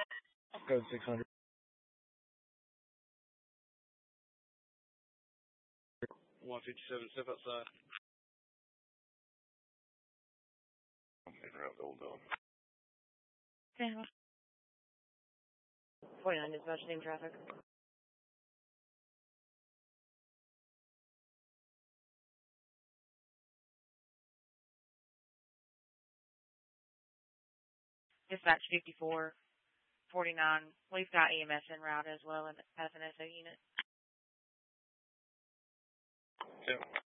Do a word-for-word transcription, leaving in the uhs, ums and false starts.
Code six hundred. one fifty-seven, step outside. Interrupt old dog. Yeah. forty-nine dispatch, name traffic. Dispatch fifty-four forty-nine. We've got E M S en route as well as an S O unit. Yeah.